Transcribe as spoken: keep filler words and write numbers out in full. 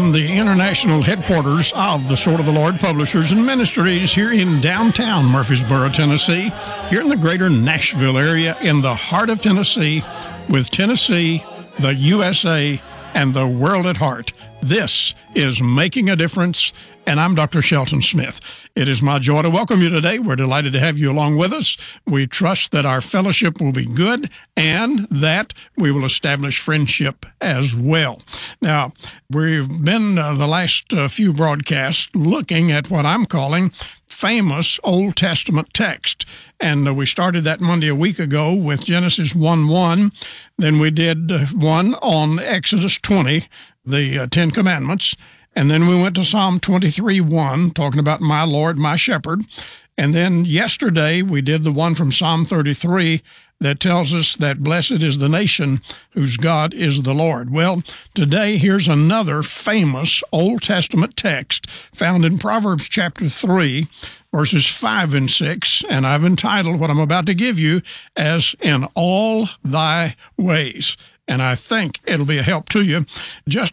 from the international headquarters of the Sword of the Lord Publishers and Ministries here in downtown Murfreesboro, Tennessee, here in the greater Nashville area in the heart of Tennessee, with Tennessee, the U S A, and the world at heart. This is Making a Difference, and I'm Doctor Shelton Smith. It is my joy to welcome you today. We're delighted to have you along with us. We trust that our fellowship will be good and that we will establish friendship as well. Now, we've been uh, the last uh, few broadcasts looking at what I'm calling famous Old Testament text. And uh, we started that Monday a week ago with Genesis one one. Then we did uh, one on Exodus twenty, the uh, Ten Commandments. And then we went to Psalm twenty-three one, talking about my Lord, my shepherd. And then yesterday we did the one from Psalm thirty-three that tells us that blessed is the nation whose God is the Lord. Well, today here's another famous Old Testament text found in Proverbs chapter three, verses five and six, and I've entitled what I'm about to give you as In All Thy Ways. And I think it'll be a help to you. Just